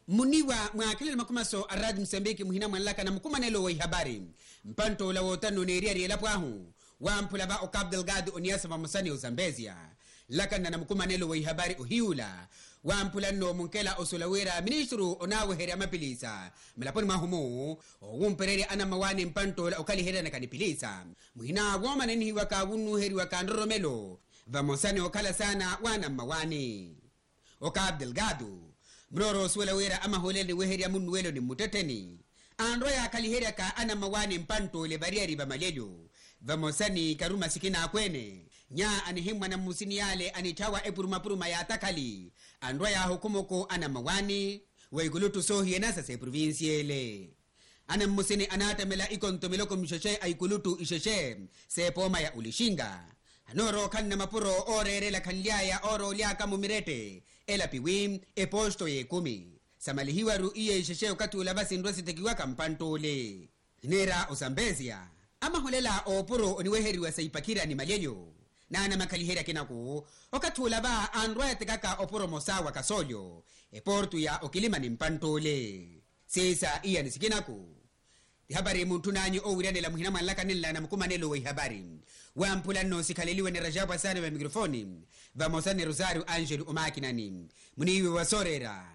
muniwa mwakilile makumaso aradi Msambiki muhina mwanlaka na mkumanelo wa habari mpanto la wotano neriari la pwahu wampula ba Okab Delgado oniasa mamusani Zambezia lakana na mkumanelo wa habari uhiula wampula no munkela osulawera ministru onawe heri amapilisa mlaponi mahumu owumperere ana mawani mpanto la okali heri na kanipilisa muhina woma nini wakawunu heri wakandoromelo vamusani okala sana wana mawani Okab Delgado Mroro suelawera ama holele weheri amunuelo ni muteteni Androya kaliheria ka ana mawani mpanto le bariari ba malelo Vamosani karuma sikina akwene Nya anihimwa na musini yale anichawa epuruma ya atakali Androya hukumoko ana mawani Waigulutu sohi enasa se provinciele Ana musini anata mela ikontomiloko msheshe aikulutu isheshe Se poma ya ulishinga Anoro kanna mapuro orere la kanliaya oro liaka mumirete Ela piwim e posto ye kumi Samalihiwa ruiye isheshe ukatu ulabasi ndwasi tekiwaka mpantole Nera Zambezia Ama holela opuro oniweheri wa saipakira ni malyenyo Na ana makalihera kinako Okatu ulaba androya tekaka opuro mosawa kasolyo E portu ya okilima ni mpantole Sisa iya nisikinako Habari muntunanyi owirane la muhina manlaka nila na mkumanelo wa habari Wampula no sikaleliwe ni Rajabu Asane wa mikrofoni Vamosane Rosario Angelo umakinani Muniwe wa sorera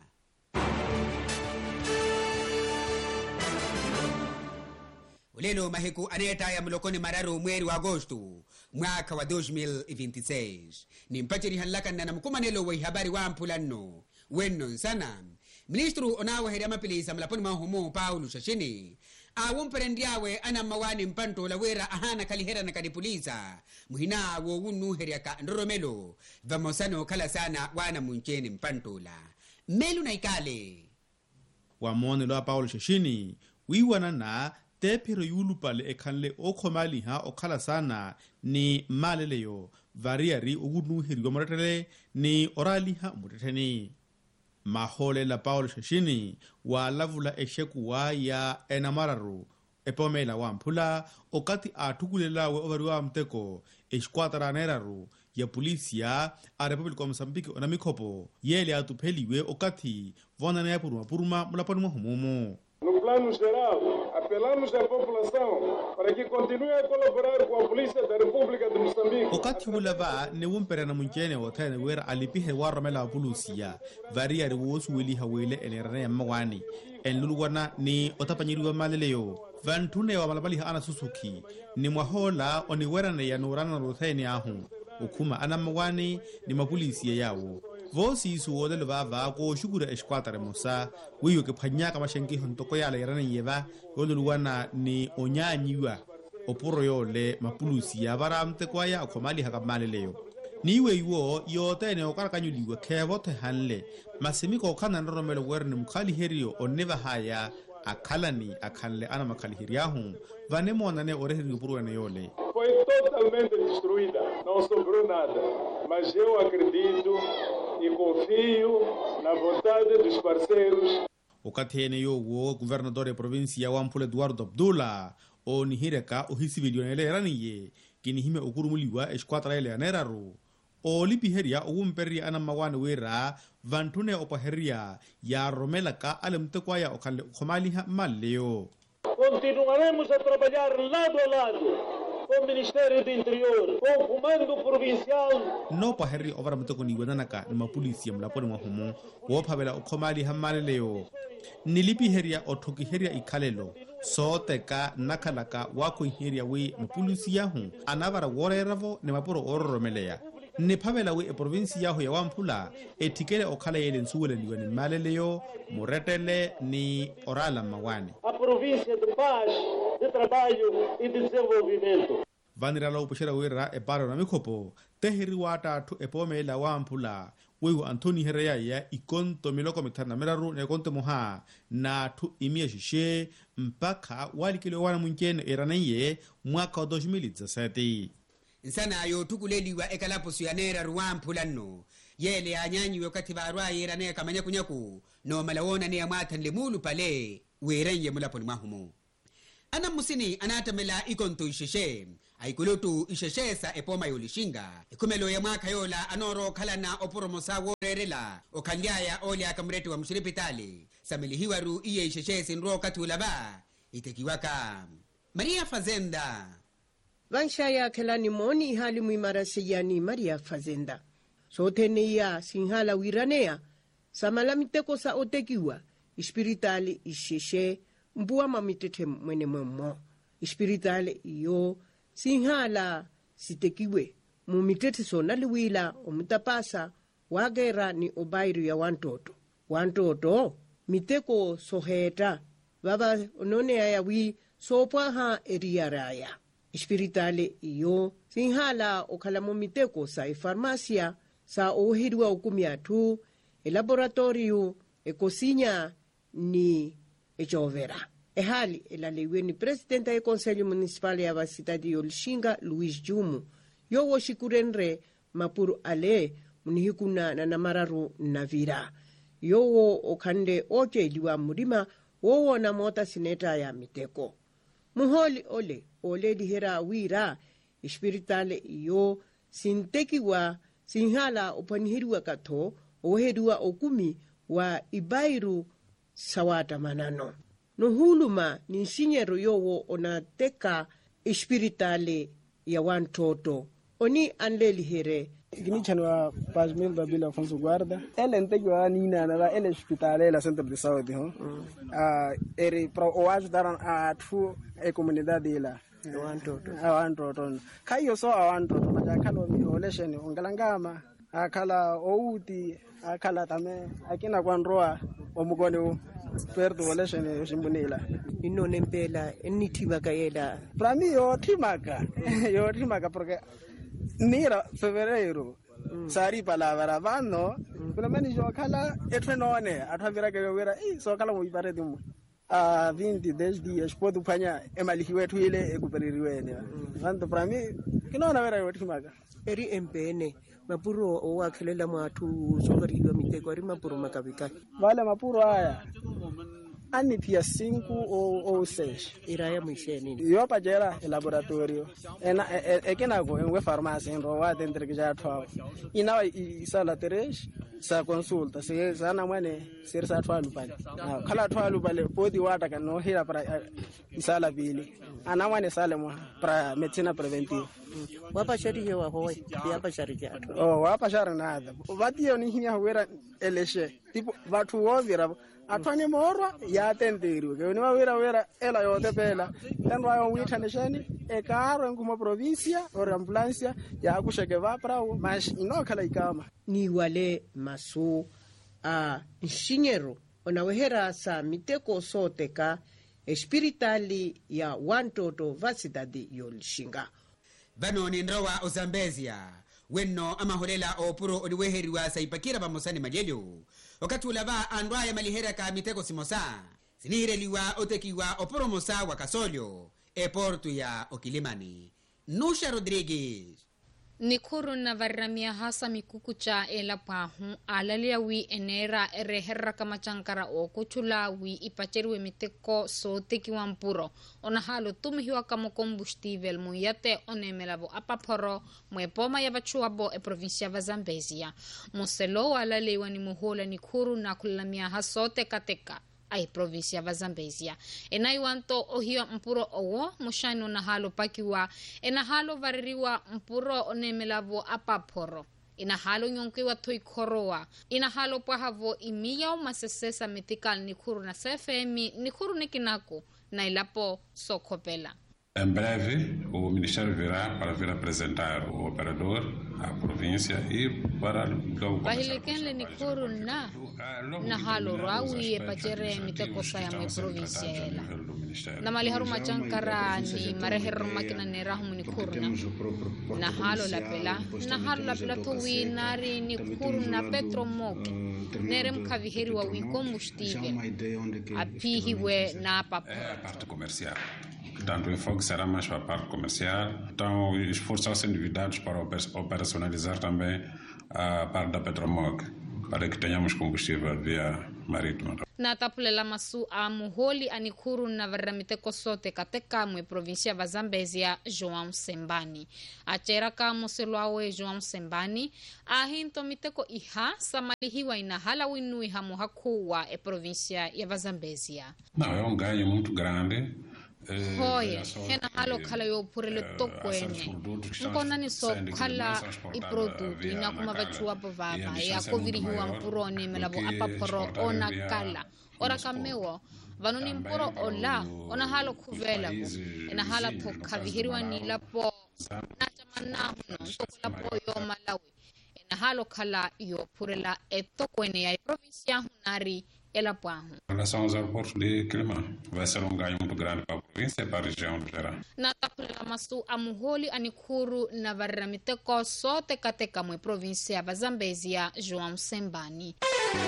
Ulelo mahiku aneta ya mlokoni mararo mweri wa Agosto mwaka wa 2026 Ni mpachiri hanlaka na mkumanelo wa habari wampula no Weno sana Ministru onawe heri amapilisa mlaponi mahumu Paulo Shashini Awumperendiawe ana mawani mpanto la wera ahana kalihera na kadipulisa muhina wowunu heriaka ndoromelo vamosano kala sana wana muncheni mpanto la melu na ikale Wamone loa Paulo Shashini wiwana na tepiro yulu pale ekanle okomali ha okala sana ni maleleyo variari ugunu herigo moretele ni orali ha muteteni Mahole la Paulo Shashini wa lavula eshekuwa ya enamararu epomela wampula okati atukulela we overiwa mteko esquadra neraru ya polisia a Republika wa Mozambique onamikopo yele atupeliwe okati vonana ya puruma mulaponi mahumumu No plano geral, apelamos à população para que continue a colaborar com a Polícia da República de Moçambique. Okati hulaba ne wumpere na munchene wotene wera alipihe waromela wa pulusia varia riwosu wili hawele enerane ya mawani enluluwana ni otapanyiriwa maleleyo vantune wa malabali ana Suzuki ni mwahola oniwera na ya nurana rothene ahu ukuma ana mawani ni mapulisia yawo Vosi suode le vava ko shukura esquadra mosa wiyo ke phanyaka mashenki hontoko ya le rana yeba yoluwana ni onyanyiwa oporo yole mapulusi ya baramte kwa ya akomali hakamaleleyo niwe iwo yote ne okarakanyuliwe kevote hanle masimiko kana nromelo werne mukali herio oneva haya akalani akanle ana makali heriahu vanemona ne oreheri purwene yole Foi totalmente destruída, não sobrou nada. Mas eu acredito e confio na vontade dos parceiros. Okatene yowo governador da província Wampula Eduardo Abdullah o nihireka o hisivilionele raniye kinihime okurumuliwa esquadra ele aneraru o lipiheria o wumperia ana mawane wera vantune opaheria ya romelaka alemtekwa ya okale khomaliha maleo Continuaremos a trabalhar lado a lado com o Ministério do Interior, com o Comando Provincial. No paherri ovara mtoko ni wenanaka ni mapolisi ya mlaponi mwahumu wopavela okomali hamaleleo nilipi heria otoki heria ikalelo soteka nakalaka wako heria we mapolisi yahu anavara woreravo ni mapuro ororomelea ni pavela we provinsi yahu ya Wampula etikele okala yele nsuwele liwe ni maleleo muretele ni orala mawani A província de paz, de trabalho e de desenvolvimento. Vanira la upeshera wera e paro na mikopo tehiri wata tu epomela Wampula wewe Antoni Hereya ya ikonto miloko mitana meraru ne konto moha na tu imia shishe mpaka walikile wana munchene eraneye mwaka wa 2017 Insana yo tukuleliwa ekalapo suyanera Wampula no yele anyanyi wakati barwa yerane kamanya kunyaku no malawona ne amata lemulu pale werenye mulaponi mahumu ana musini anatamela ikonto isheshe aikulutu isheshe sa epoma yolishinga ikumelo ya mwaka yola anoro khalana oporomosa worerela okhandyaya ole akamureti wa mshiripitali samilihiwaru iye isheshe sinro katulaba itekiwaka Maria Fazenda Vanshaya khelani moni ihali muimarasiyani Maria Fazenda soteneya sinhala wiranea samalamiteko sa otekiwa ispiritali isheshe mbuwa mamitete mwene mwemo ispiritali iyo sinhala sitekiwe mumitete sona liwila omutapasa wagera ni obairu ya wantoto miteko soheta baba ononea ya wi sopwa ha eriaraya ispiritali iyo sinhala okhalamo miteko sa farmacia sa ohiriwa ukumiatu laboratorio ekosinya ni echovera ehali elalewe ni presidenta e Conselho Municipal ya Cidade de Olishinga Luiz Jumu yowo shikurenre mapuru ale munihikuna na namararu navira yowo okande oche liwa murima wowo na mota sineta ya miteko muholi ole dihera wira espiritale iyo sintekiwa sinhala opanihiriwa katho ohedua okumi wa ibairu sawata manano nohuluma ni nsinyero yowo onateka espiritale ya wantoto oni anlelihere Ginichana Pajmil Babila Afonso Guarda. Ela entegiwa nina na ela hospitale la centro de saúde ere para o ajudar a tu e comunidade lá awantoto kayo so awantoto majakalo olesheni ungalangama akala outi akala tame akina kwanroa omugone perdo olesheni shimbunila inone mpela enitiba kayela para mí yo timaka porque nira fevereiro sari palavra vano pelo menos yo kala etwenone athavira ke wera so kala muibare dimu 10 dias pode fanya emalihi wetu ile ekupeririwene vanto para mí kinona wera yotimaka eri empene mapuro owakhelela mwathu sokarilwa miteko ari mapuro makabika vale mapuro haya ani pia 5 ou 6 iraya mwisheni yo pajera laboratorio ekenako engwe farmácia ndo wa dentro que já atwa inawa isala 3 sa consulta se sana mwane ser sa atwa lupale kala atwa lupale podi wata kan hira para isala bili ana mwane sale mo para medicina preventiva wapa shari hewa hoy yapa shari jato wapa shari nada vadio ni hinya wera eleshe tipo vatu wovira atwane morwa ya tenderu ke ni wera ela yote pela tendo ayo witanesheni e karo nguma provincia or ambulancia ya kusheke va prao mas inokhala ikama ni wale masu a nshinyero onawehera sa miteko soteka espiritali ya wantoto vasidadi yolishinga vanoni nrowa ozambezia wenno amaholela opuro oliweheriwa saipakira pamosani majelyo okatulava andwaye malihera ka miteko simosa sinihireliwa otekiwa oporomosa wa kasolyo eportu ya Okilimani. Nusha Rodriguez Nikuru na varramia hasa mikuku cha ela pahu alalia wi enera ereherra kamachankara o kuchula wi ipacheriwe miteko soteki wampuro ona halo tumihiwa kamo combustível muyate onemelavo apaporo mwepoma ya bachuabo e provincia va Zambezia moselo alalewa ni muhola Nikuru na kulamia hasote kateka ai provincia va Zambezia enai wanto ohio mpuro owo mushano na halo pakiwa ena halo variriwa mpuro onemelavo apaporo ina halo nyonkiwa toikoroa ina halo pahavo imiya o masesesa metikal Nikuru na CFM Nikuru nikinako na ilapo sokopela. Em breve, o Ministério virá para vir apresentar o operador à província e para o Bahilekele Nikuru na halo rawi e pachere miteko saya mai província ela. Na maliharu machankara ni mareheru makina nerahu Nikuru na halo la pela towi nari Nikuru na Petromoc nerem kaviheri wa wi combustível apihiwe na papo. Parte comercial. Portanto, o enfoque será mais para a parte comercial. Então, esforços endividados para operacionalizar também a parte da Petromoc. para que tenhamos combustível via marítima. Na tapulela masu a muholi anikuru na varramiteko sote kateka mwe provinsia va Zambezia João Sembani. Achera ka museloawe João Sembani ahinto miteko iha samalihiwa inahala winu ihamu hakuwa provinsia ya Zambezia. Não, é ganho muito grande. Hoye, hena halo kala yo purele tokwene. Nkona ni so kala I produto ina kuma vachua bavava ya kovirihiwa mpurone melabo apaporo ona kala. Ora kamewo vanuni mpuro ola ona halo kuvela ina hala to kavihiriwa ni lapo na chamana huno to lapo yo Malawi ina halo kala yo purela tokwene ya provincia hunari. Em relação aos aeroportos de Quelimane, vai ser ganho muito grande para a província e para a região do geral. Na tapula masu amuholi anikuru na varramiteko sote kateka mwe província ya Zambezia João Sembani.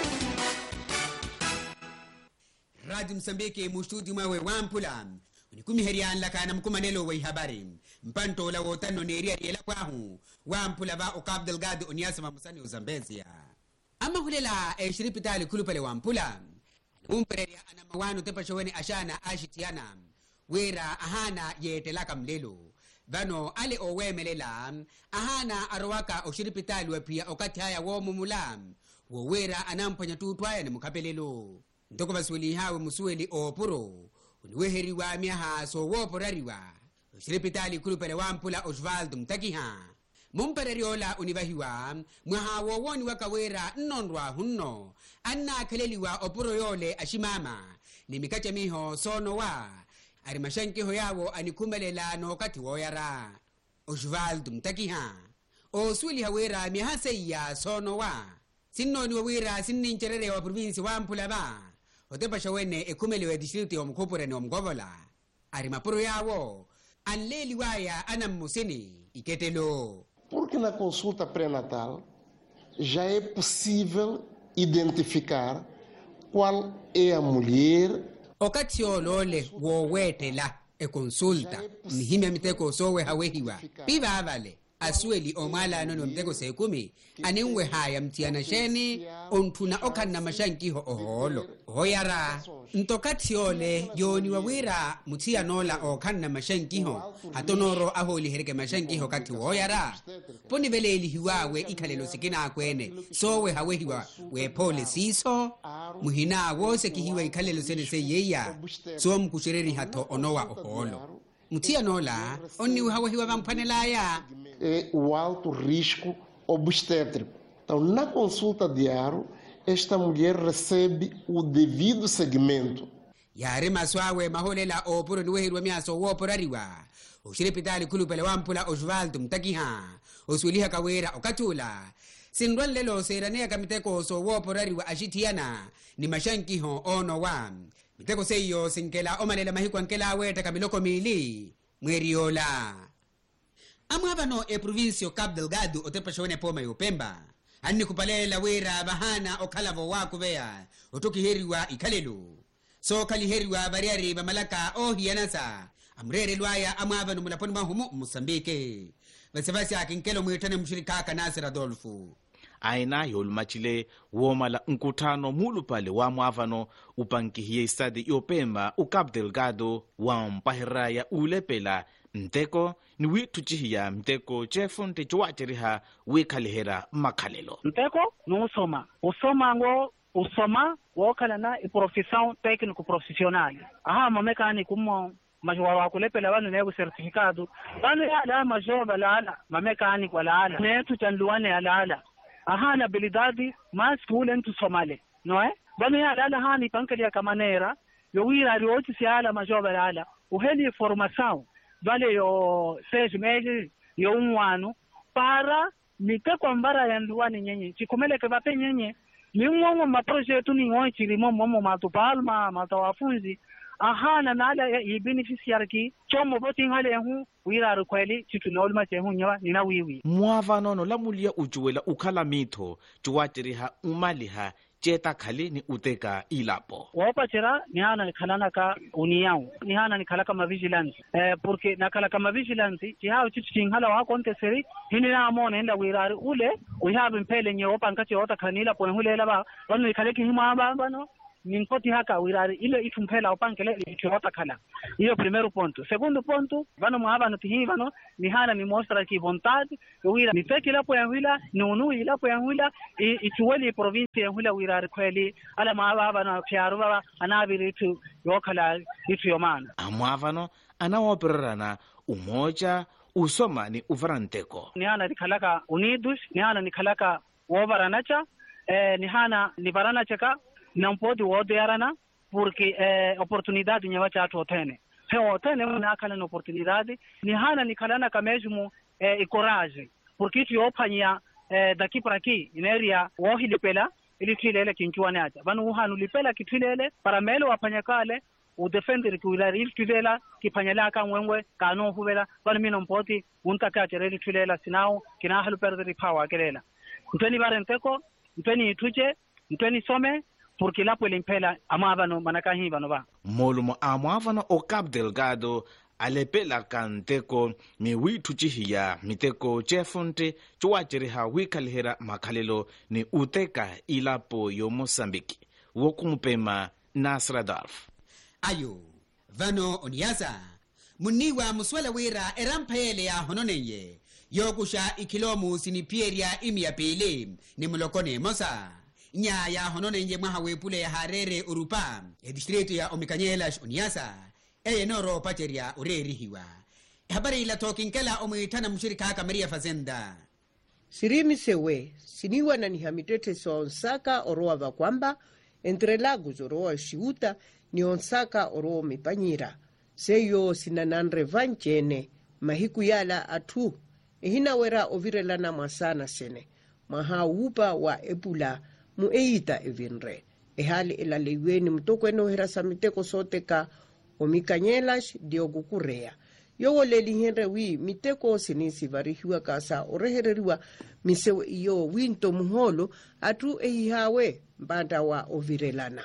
Radio Msambiki mustudi mwawe wampula unikumi herian laka na mkumanelo wa habari mpanto la wotano neria riela kwahu wampula ba Cabo Delgado Oniasema Musani Zambezia. Ama hulela shiripitali kulupale wampula umpereria ana mawanu tepa showene ashana ashitiana wera ahana yetelaka mlelo vano ale owemelela ahana arwaka oshiripitali wapia okati haya womumula wowera anampanya tutwaya ni mukapelelo ndoko basweli hawe musueli opuro uniweheriwa miaha so woporariwa oshiripitali kulupale wampula Osvaldo Mtakiha mumpereriola univahiwa mwaha wowoni wakawera nnondwa hunno anna keleliwa opuro yole ashimama nimikacha miho sono wa arimashankiho yawo anikumelela nokati woyara Osvaldo Mtakiha oswili hawera mihaseya sono wa sinnoni wawira sinnincherere wa provinsi wampula ba otepa shawene ekumelewe distrito ya mkupure ni omgovola arimapuro yawo anleli waya anamusini iketelo. Porque na consulta pré-natal já é possível identificar qual é a mulher. Okati olole wowetela consulta mihime miteko sowe hawehiwa piva avale asueli omala anono mteko sekumi aniwe haya mtiana sheni ontuna okana mashankiho oholo hoyara ntokati ole yoni wawira mutia nola okana mashankiho hatonoro aholi hereke mashankiho kati hoyara poni veleli hiwawe ikalelo sikina akwene sowe hawehiwa we pole siso muhina wose kihiwa ikalelo sene seyeya so mkushireri hato onowa oholo mutia nola onni hawehiwa vampanelaya É o alto risco obstétrico. Então, na consulta diária, esta mulher recebe o devido segmento. Yare maswawe maholela opuro niwehirwa miaso woporariwa. Ushiripitali kulupele wampula Osvaldo Mtakiha. Oswiliha kawera okatula. Sindwan lelo seranea kamiteko so woporariwa ashitiana ni mashankiho ono wa. Miteko seyo sinkela omalela mahikwa nkela weta kamiloko mili. Mweriola. Amwabano provincio Cabo Delgado otepa shawene poma yopemba. Anni kupalela wera bahana okalavo waku vea. Otoki heriwa ikalelu. So kali heriwa bariari bamalaka hiyanasa. Amrere luaya amwabano mulaponi mahumu Mosambike. Vasevasi akinkelo mwitane mshirikaka Nasir Adolfo. Aina yolumachile womala nkutano mulu pale wa mwavano upankihiye istadi yopemba Cabo Delgado wa mpahiraya ulepela mteko ni witu chihiya mteko chefonte chuachiriha wikalihera makhalelo. Mteko no usoma ngo usoma wakala na profissão técnico profissional. Aha mamekani kumo majwa wakulepela banu nego certificado. Banu ya majoba la mamekani wala ala. Netu chanduane ala. Aha na habilidade mas kulentu somale. No banu ya ala hani pankalia kamanera yo wira rioti si ala majoba ala. Uheli formação vale yo 6 meses yo ano para miteko mbara ya nduani nyenye chikomele ke bape nyenye ni mwango ma projet ni ngoi chilimo momo matupalma matawafunzi ahana nala i beneficiar ki chomo boti ngale hu wira kweli chitunolma chehu nyawa nina wiwi mwavano no lamulia ujuwela ukhala mitho chuwatiriha umaliha cheta khali ni uteka ilapo wopa chira ni hana khalana ka uniao ni hana ni khalaka ma vigilance porque na khalaka ma vigilance ti ha uchi tinghala wa konte seri hini na amone nda wirari ule uhabe mpele nye wopa ngati wota khanila pone hulela ba banu khaleki hima ba bano ninkoti haka wirari ile itumpela opankele itota khala hiyo primero ponto. Segundo ponto vano muhaba no tihi vano ni hana ni mostra ki vontade wira ni feki la poya wila nunu ila poya wila ituweli province ya wila wirari kweli ala muhaba na piaru baba anabiri tu yokala itu yomana amwavano anawoperana umoja usoma ni uvaranteko ni hana nikalaka unidos ni hana nikalaka wobaranacha ni hana ni baranachaka não pode odiarana porque oportunidade nyawa cha totene he otene na kala oportunidade ni hana ni kalana kamejmu e coragem porque tu opanya daqui para aqui ineria wohilipela ili tilele kinkiwane acha banu hanu lipela kitilele para melo apanya kale o defender que wilari il tilela kipanyala ka ngwengwe kanu hubela banu mino mpoti untaka chereli tilela sinao kina halu perdere power kelela nteni barenteko nteni tuje nteni some porque lá pela impela amavano manakahi vano ba molumo amavano o Cabo Delgado alepela kanteko mi wituchihia miteko chefonte chuachiriha wikalihera makhalelo ni uteka ilapo yo Mozambique wokumpema Nasradalf ayo vano oniasa muniwa muswala wira erampele ya hononenye yokusha ikilomu sinipieria imia pele ni mulokone mosa nya ya honone nje mwaha wepule ya harere urupa district ya Omikanyelas oniasa noro pacheria ureri hiwa habari ila tokinkela omuitana mshirika haka Maria Fazenda sirimi sewe siniwa na nihamitete so onsaka oroa vakwamba entre lagos oroa shiuta ni onsaka oroa mipanyira seyo sinananre vanchene mahiku yala atu ihina wera ovirelana masana sene maha upa wa epula mueita evinre ehali elaleweni mtokweno herasa miteko sote ka Omikanyelas diogukurea yogo leli henre wi miteko sinisi varihiwa kasa orehereriwa misewe iyo winto muholo atu ehihawe mbanda wa ovirelana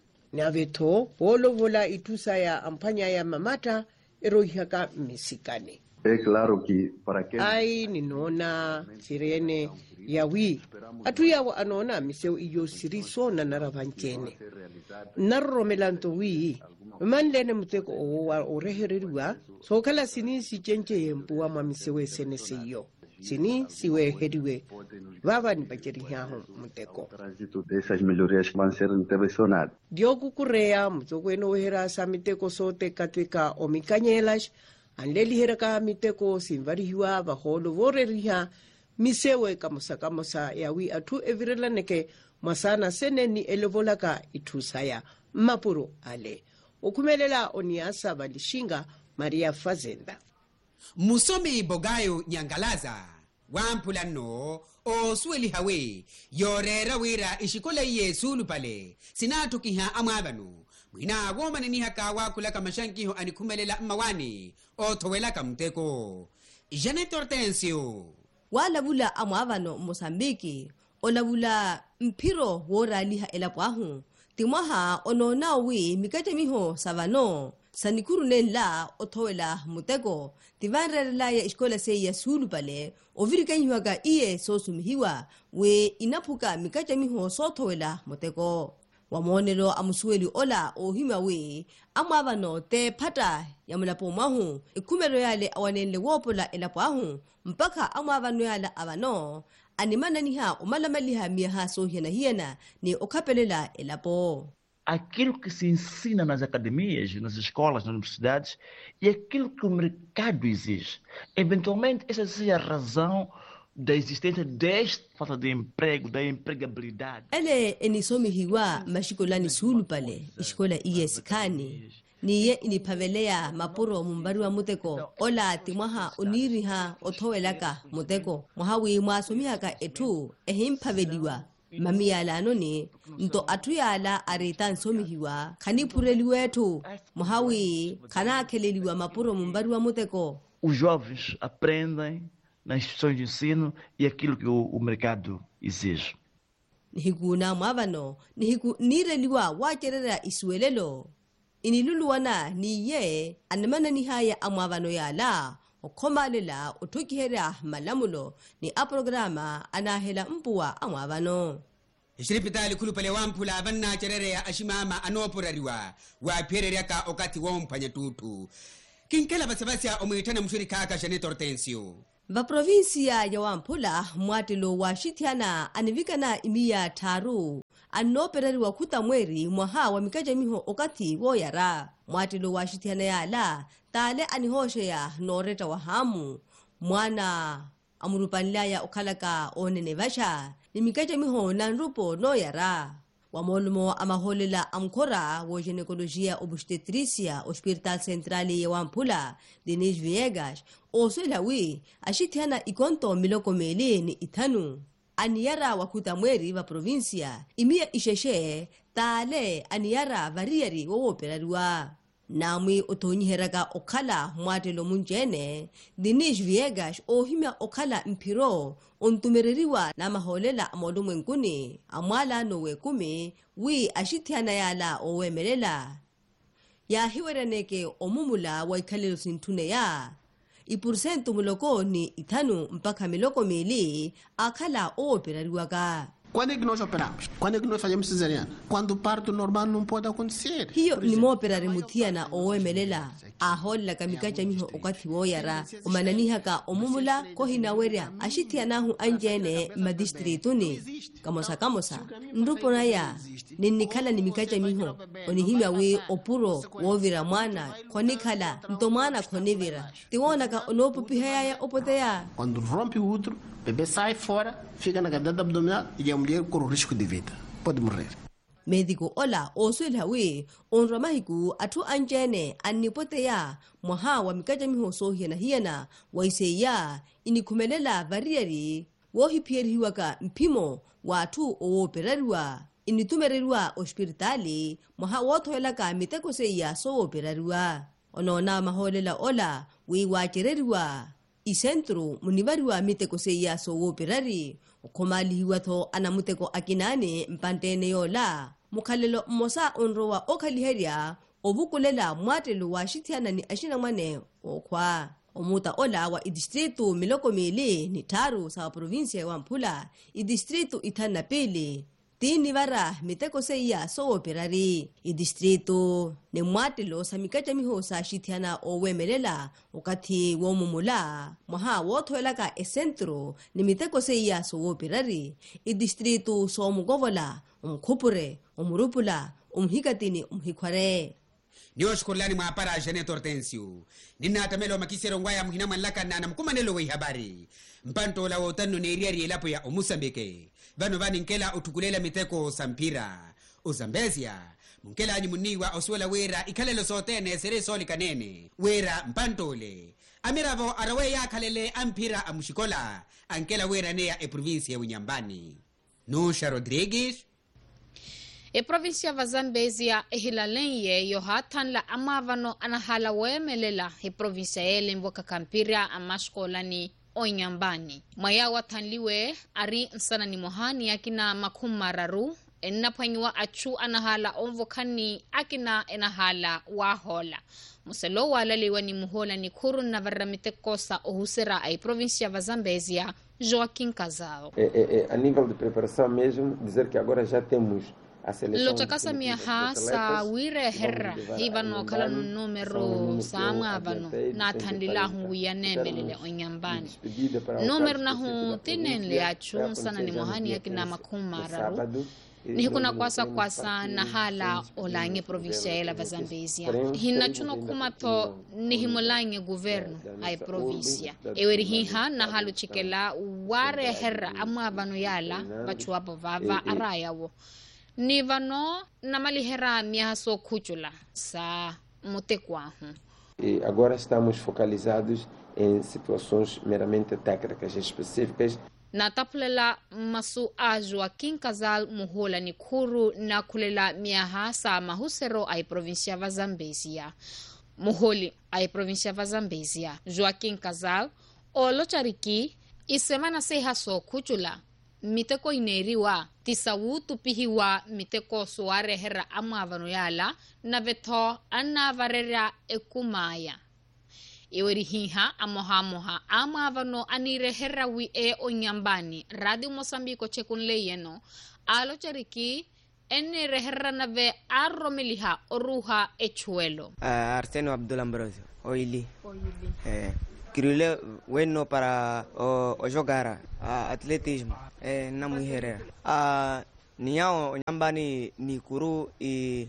naveto polo vola itusa ya ampanya ya mamata erohihaka misikane claro que para que ai ninona sirene yawi atu yawo anona miseu iyo siriso na naravanchene narromelanto wi manlene muteko o rehereriwa so kala sini si chenche yempuwa ma misewe seneseyo sini siwe heriwe baba ni bacheri haho muteko trânsito dessas melhorias que vão ser intervencionadas diogu kurea mtokweno hera sa miteko sote katika Omikanyelas anleli heraka miteko simvarihiwa baholo voreriha misewe kamosa yawi atu evirelaneke masana seneni elevolaka itusaya mapuro ale okumelela oniasa valishinga Maria Fazenda musomi bogayo nyangalaza wampulano o sweli hawe yorera wira ishikola yesulu pale sinatukiha amwabanu mwina womane ni haka wakulaka mashankiho anikumelela mawani o towelaka mteko Janet Hortensio walabula amwavano Mozambique olabula mpiro woraliha elapwahu timwaha onona wi mikate miho savano sanikuru nela otowela muteko tivanrela ya iskola se ya sulu pale ovirikanywaga iye sosumihiwa we inapuka mikate miho sotowela muteko wamonelo amusueli ola ohima we amwavano te pata ya mulapo mahu ikumero yale awanenle wopola elapwahu mpaka amwavano yala avano animana niha umalamaliha miaha sohiana hiana ni okapelela elapo. Aquilo que se ensina nas academias, nas escolas, nas universidades, e aquilo que o mercado exige. Eventualmente, essa seja a razão da existência desta falta de emprego, da empregabilidade. Ele enisomi hiwa mashikolani sulu pale, iskola iyesikani. Niye inipavelea mapuro mumbarua muteko, ola timaha uniriha otowelaka muteko, muhawi mwasomihaka etu ehimpaveliwa. Mamiyala anoni, nto atuyala aritan somihiwa, kanipureliwa etu, muhawi kanakeleliwa mapuro mumbarua muteko. Os jovens aprendem nas instituições de ensino e aquilo que o mercado exige. nihiku na mwavano nihiku nireliwa wacherera isuelelo iniluluwana niye anamana nihaya amwavano yala okhomalela othukihera malamulo ni a programa anahela mpuwa amwavano ishiripitali kulupale wampula vanna chererea ashimama anopurariwa wapyereryaka okati womphanya tutu kinkela vasavasya omwitana mshurikaka Janet Hortensio vaprovinsia ya wamphula mwatelo wa xithyana anivikana imiya tharu anopereriwa khuta mweri mwaha wa mikajamiho okati woyara mwatelo wa xithyana yala tale anihoxeya noreta wa hamu mwana amurupanilaya okhalaka onene vaxa ni mikajamiho na nrupo noyara wamolumo amaholela amkhora wo ginecologia obstetricia hospital central ya wamphula Denis Viegas oswelawi axithyana ikonto milokomeli ni ithanu aniyara wakhuta mweri va provincia imiya ixexe tale aniyara variyari wowoperariwa namwi othonyiheraka okhala mwatelo munjene Denis Viegas ohimya okhala mphiro ontumereriwa na maholela amolumwe nkuni amwala nowe kumi wi axithyana yala owemelela yahiweraneke omumula wa ikhalelo sinthune ya ipursentu muloko ni ithanu mpaka miloko mili akhala ooperariwaka. Quando é que nós operamos? Quando é que nós fazemos cesariana? Quando o parto normal não pode acontecer. Hiyo ni mooperari muthiana owemelela aholela kamikacha miho okati woyara omananihaka omumula kohinawerya axithianahu anjene madistrituni kamosa nrupona ya ninnikhala ni mikacha miho onihimya wi opuro wovira mwana khonikhala ntomwana khonivira tiwonaka onopupihayaya opoteya. Quando rompe o útero, o bebê sai fora, fica na cavidade abdominal e a mulher corre o risco de vida. Pode morrer. Médico ola oswelhawi onramahiku athu anjene annipoteya mwaha wa mikajamiho sohiana hiyana waiseya inikhumelela variyari wohipyerihiwaka mpimo wa athu owoperariwa initumereriwa hospitali mwaha wothoelaka mitekoseya sooperariwa onona maholela ola wiwachereriwa isentro munivariwa mitekoseya sooperari okhomalihiwatho anamuteko akinane mpantene yola mukhalelo mmosa onrowa okhaliherya ovukulela mwatelo wa xithyana ni axinamwane okhwa omuta ola wa idistritu milokomili ni tharu sa provinsia ya wamphula idistritu ithanu na pili tinivara mitekoseya sooperari idistritu ni mwatelo sa mikajamiho sa xithyana owemelela okati womumula mwaha wothoelaka esentro ni mitekoseya sooperari idistritu soomukovola omkhupure omurupula omhikatini omhikhware ni oshikhulani mwaapara Janet Hortensio ninnatamelo makisero ngwaya muhina mwanlakana na mkumanelo wei habari mpantola wotanu neeriari elapo ya Omosambike vano vaninkela uthukulela miteko sampira Ozambezia munkela anyi muniwa oswela wera ikhalelo sotene sere soli kanene wera mpantole amiravo arawe yakhalele ampira amushikola ankela wera neya provinsia ya Unyambani. Nusha Rodrigues provinsia va Zambezia ehilalenye yohathanla amavano anahala wemelela provinsia yelemboka kampira amashkolani Onyambani maya wathanliwe ari nsana ni mohani akina makhumararu ennaphwanyiwa achu anahala omvokhani akina enahala wahola muselo walaliwa ni muhola ni khuru na varramitekosa ohusera ai província va Zambezia Joaquim Casal. A nível de preparação mesmo, dizer que agora já temos lotakasa miaha sa wire herra hivano kala numero sama vano na thandila huya nemelele Onyambani numero na hu tinenle achu sana ni mohani yakina makhumara ni kuna kwasa na hala olange provinsia ya va Zambezia hinachuno kumato ni himolange governo ai provinsia eweri hiha na halu chikela ware herra amavano yala bachuapo vava arayawo ni vano na malihera miaso kuchula sa mutekwahu. Agora estamos focalizados em situações meramente técnicas específicas. Na tapulela masu a Joaquim Casal muhola ni khuru na kulela miaha sa mahusero ai província va Zambezia. Muholi ai província va Zambezia. Joaquim Casal o lochariki isemana seha so kuchula miteko ineriwa tisawu tupihiwa miteko suarehera amavano yala na vetho anavarera ekumaya iwerihiha amohamoha amavano anirehera wi onyambani Radio Mosambiko chekunleyeno alo chariki ene reherra nave arromeliha oruha echuelo. Arsenio Abdul Ambrosio Oili. Kirule bueno para o jogar atletismo na mujer. Niao nyambani ni kuru i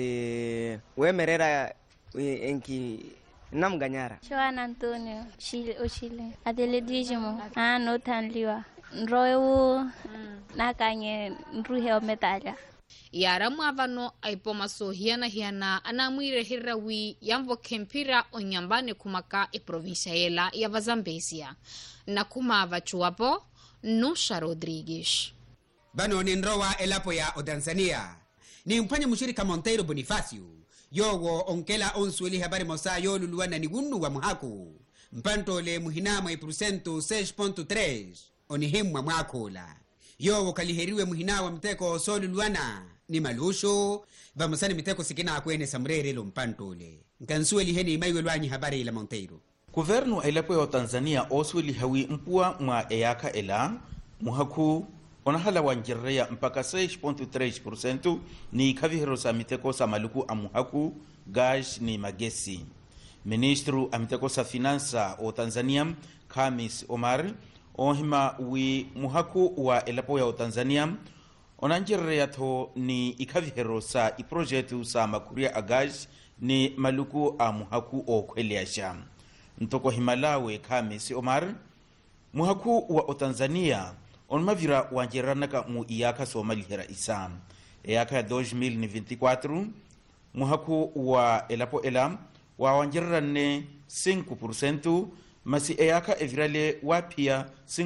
wemerera enki nam ganyara. Juan Antonio Chile atletismo no tan liwa. Roeu nakanye nruhe medalha. Yara mwavano aipoma sohiana hiana anamwire hirawi yamvo kempira onyambane kumaka provincia yela ya Vazambesia na kumava chuapo Nusha Rodrigues. Bano ni nrowa elapo ya Tanzania ni mpanya mshirika Monteiro Bonifacio yowo onkela onsueli habari mosa yoluluana ni gunu wa muhaku mpanto le muhinama iprusento 6.3 onihimwa mwakola yowo kaliheriwe muhinawa mteko soluluana ni malusho vamusani miteko sikina akwene samrere lo mpantole nkansueli heni maiwe lwanyi habari ila Monteiro. Governo elapo ya Tanzania osweli hawi mpua mwa eyaka ela muhaku onahala wanjirreya mpaka 6.3% ni kavihero sa miteko sa maluku amuhaku gas ni magesi. Ministru amiteko sa finansa o Tanzania Khamis Omar ohima wi muhaku wa elapo ya Tanzania onanjirreya tho ni ikavihero sa iprojetu sa makuria agas ni maluku amuhaku o kweliasha. Ntoko himalawe Khamis Omar muhaku wa Tanzania on mavira wanjiranaka mu iyaka somalihera isam iyaka ya 2024 muhaku wa elapo elam wa wanjirane 5% masi iyaka evirale wapia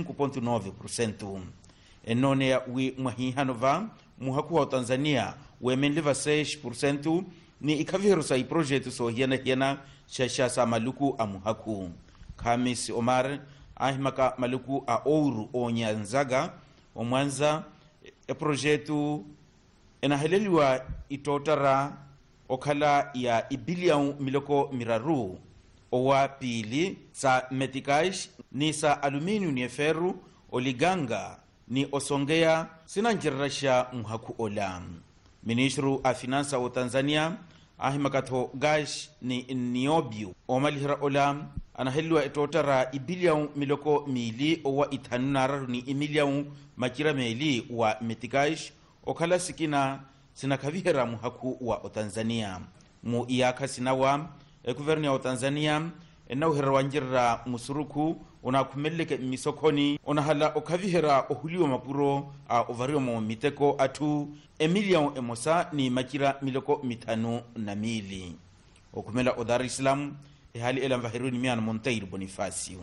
5.9%. Enone ya wi mwahihanova muhaku wa Tanzania wemenliva 6% ni ikaviheru sa iprojetu so hiena shasha sa maluku amuhaku. Khamis Omar ahimaka maluku a ouru o Nyanzaga o Mwanza projetu enaheleliwa itotara okhala ya ibilion miloko miraru o wa pili sa metikash ni sa aluminium ni feru oliganga ni osongea sinanjirasha muhaku olam. Ministru a finansa o Tanzania ahimakato gash ni niobio o malihra olam anahelwa etotara ibilion miloko mili o wa itanunararu ni imilion makira meli wa metikash o kala sikina sinakavihera muhaku wa Tanzania mu iyaka sinawa guvernia o Tanzania enauhera wanjira musuruku ona kumeleke misokoni ona hala okavihera ohuliwa mapuro a ovario mo miteko atu emilion emosa ni makira miloko mitano na mili okumela o Dar es Salaam hali ela mvahiruni miana Monteiro Bonifacio.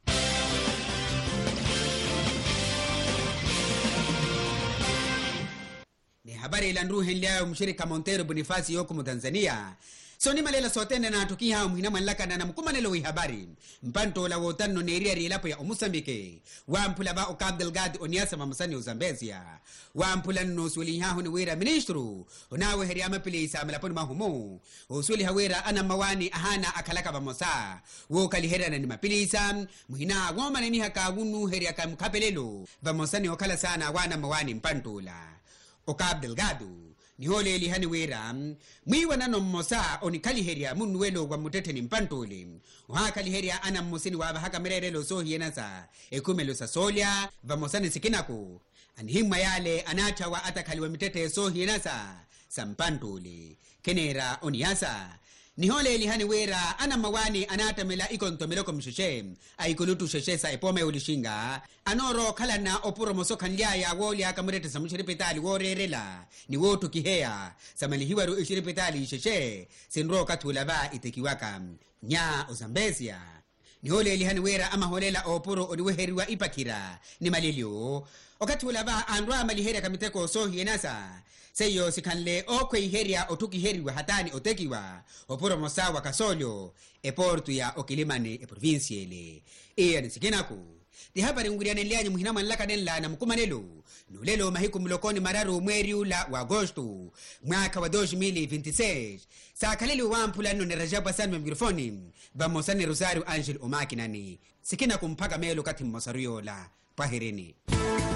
Ni habari ila nruhe leo mshirika Monteiro Bonifacio yoko Tanzania. Soni malela sotene na tukiha muhina manlaka na mkumanelo wi habari. Mpanto la wotano neria rielapo ya Mozambike. Wampula ba Cabo Delgado oniasa mamusani Zambezia. Wampula nusuli hahu ni wera ministru. Unawe heriama pili isa malaponi mahumu. Usuli hawera ana mawani ahana akalaka bamosa. Wokali hera na ni mapili isa. Muhina woma ni hakagunu heriaka mkapelelo. Bamosani wakala sana wana mawani mpantola. Cabo Delgado. Nihole lihani wera mwiwa nano mmosa onikaliheria munwelo wa mutete ni mpantole uhakaliheria ana mmosini wa haka mererelo sohi yenasa ekumelo sa solia vamosani sikinako anihima yale anacha wa atakaliwa mitete sohi yenasa sa mpantole kenera oniasa nihole lihani wera ana mawani anatamela ikontomeloko mshushe aikulutu sheshe sa epome ulishinga anoro kalana opuro mosoka nliaya woli akamurete sa mshiripitali worerela ni wotu kihea sa malihiwaru ishiripitali sheshe sinro katula ba itekiwaka nya Zambezia nihole lihani wera ama holela opuro odiweheriwa ipakira ni malilio okatula ba andwa maliheria kamiteko sohi yenasa seyo sikanle okwe iheria otuki heriwa hatani otekiwa opuro mosawa kasolyo eportu ya okilimane provinciale iya nisikinako di habari nguriane lianye muhina mwanlaka denla na mkumanelo nulelo mahiku mlokoni mararu mweri ula wa agosto mwaka wa 2026 sakaleli wampula nune Rajabu Hassan mikrofoni bamosani Rosario Angel Omakinani sikina kumpaka melo kati mmosario la pahirini.